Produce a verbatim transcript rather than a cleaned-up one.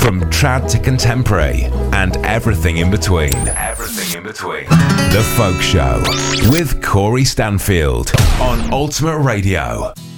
From trad to contemporary and everything in between. Everything in between. The Folk Show with Corey Stanfield on Ultimate Radio.